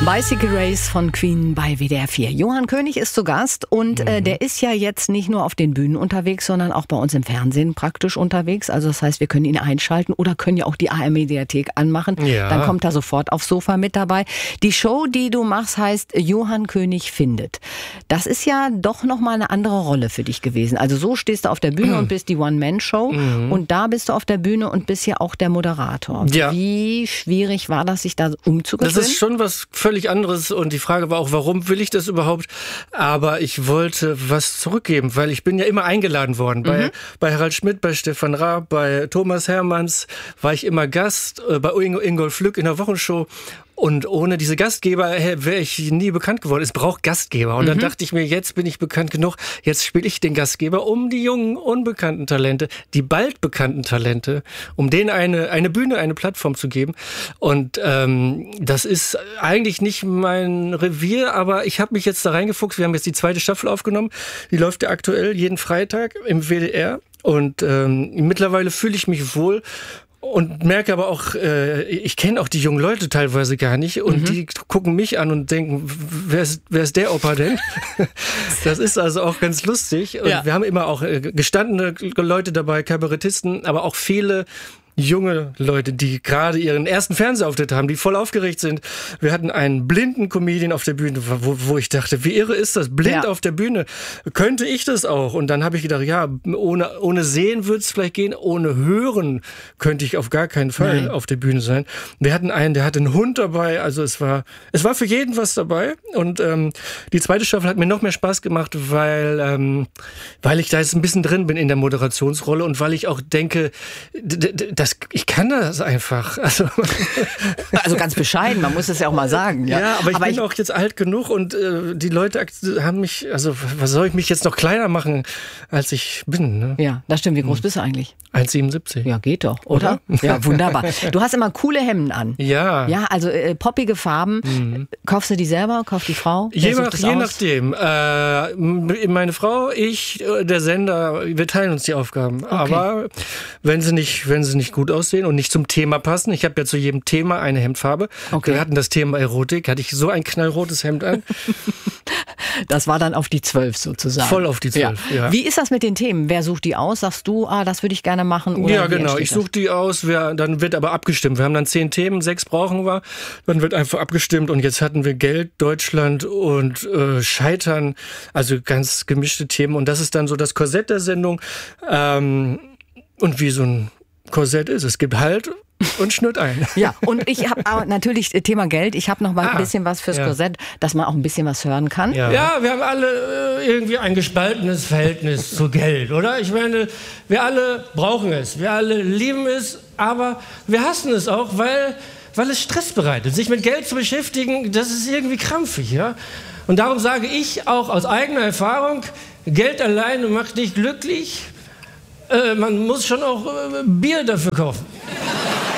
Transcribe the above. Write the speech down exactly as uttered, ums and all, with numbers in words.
Bicycle Race von Queen bei W D R vier. Johann König ist zu Gast und mhm. äh, der ist ja jetzt nicht nur auf den Bühnen unterwegs, sondern auch bei uns im Fernsehen praktisch unterwegs. Also das heißt, wir können ihn einschalten oder können ja auch die A R-Mediathek anmachen. Ja. Dann kommt er sofort aufs Sofa mit dabei. Die Show, die du machst, heißt Johann König findet. Das ist ja doch nochmal eine andere Rolle für dich gewesen. Also so stehst du auf der Bühne mhm. und bist die One-Man-Show mhm. und da bist du auf der Bühne und bist ja auch der Moderator. Ja. Wie schwierig war das, sich da umzugewöhnen? Das ist schon was völlig anderes und die Frage war auch, warum will ich das überhaupt? Aber ich wollte was zurückgeben, weil ich bin ja immer eingeladen worden. Mhm. Bei, bei Harald Schmidt, bei Stefan Raab, bei Thomas Hermanns war ich immer Gast, bei Ingolf Lück in der Wochenshow. Und ohne diese Gastgeber wäre ich nie bekannt geworden. Es braucht Gastgeber. Und mhm. dann dachte ich mir, jetzt bin ich bekannt genug. Jetzt spiele ich den Gastgeber, um die jungen, unbekannten Talente, die bald bekannten Talente, um denen eine, eine Bühne, eine Plattform zu geben. Und ähm, das ist eigentlich nicht mein Revier, aber ich habe mich jetzt da reingefuchst. Wir haben jetzt die zweite Staffel aufgenommen. Die läuft ja aktuell jeden Freitag im W D R. Und ähm, mittlerweile fühle ich mich wohl. Und merke aber auch, äh, ich kenne auch die jungen Leute teilweise gar nicht und mhm. die gucken mich an und denken, wer ist, wer ist der Opa denn? Das ist also auch ganz lustig. Und ja. wir haben immer auch äh, gestandene Leute dabei, Kabarettisten, aber auch viele junge Leute, die gerade ihren ersten Fernsehauftritt haben, die voll aufgeregt sind. Wir hatten einen blinden Comedian auf der Bühne, wo, wo ich dachte, wie irre ist das? Blind ja. auf der Bühne. Könnte ich das auch? Und dann habe ich gedacht, ja, ohne, ohne Sehen würde es vielleicht gehen, ohne Hören könnte ich auf gar keinen Fall Nein. auf der Bühne sein. Wir hatten einen, der hatte einen Hund dabei, also es war, es war für jeden was dabei. Und ähm, die zweite Staffel hat mir noch mehr Spaß gemacht, weil, ähm, weil ich da jetzt ein bisschen drin bin in der Moderationsrolle und weil ich auch denke, d- d- das ich kann das einfach. Also, also ganz bescheiden, man muss es ja auch mal sagen. Ja, ja aber ich aber bin ich auch jetzt alt genug und äh, die Leute haben mich, also was soll ich mich jetzt noch kleiner machen, als ich bin? Ne? Ja, das stimmt. Wie groß bist du eigentlich? eins Komma siebenundsiebzig. Ja, geht doch, oder? oder? Ja, wunderbar. Du hast immer coole Hemden an. Ja. Ja, also äh, poppige Farben. Mhm. Kaufst du die selber? Kauft die Frau? Je, nach, je nachdem. Äh, meine Frau, ich, der Sender, wir teilen uns die Aufgaben. Okay. Aber wenn sie nicht, wenn sie nicht gut aussehen und nicht zum Thema passen. Ich habe ja zu jedem Thema eine Hemdfarbe. Okay. Wir hatten das Thema Erotik, hatte ich so ein knallrotes Hemd an. Das war dann auf die zwölf sozusagen. Voll auf die zwölf, ja. ja. Wie ist das mit den Themen? Wer sucht die aus? Sagst du, ah, das würde ich gerne machen? Oder ja, genau. Ich suche die aus. Wer, dann wird aber abgestimmt. Wir haben dann zehn Themen, sechs brauchen wir. Dann wird einfach abgestimmt. Und jetzt hatten wir Geld, Deutschland und äh, Scheitern. Also ganz gemischte Themen. Und das ist dann so das Korsett der Sendung. Ähm, und wie so ein Korsett ist. Es gibt Halt und Schnitt ein. Ja, und ich habe natürlich Thema Geld. Ich habe noch mal ah, ein bisschen was fürs ja. Korsett, dass man auch ein bisschen was hören kann. Ja, ja wir haben alle äh, irgendwie ein gespaltenes Verhältnis zu Geld, oder? Ich meine, wir alle brauchen es, wir alle lieben es, aber wir hassen es auch, weil, weil es Stress bereitet. Sich mit Geld zu beschäftigen, das ist irgendwie krampfig, ja? Und darum sage ich auch aus eigener Erfahrung, Geld alleine macht nicht glücklich. Äh, man muss schon auch äh, Bier dafür kaufen.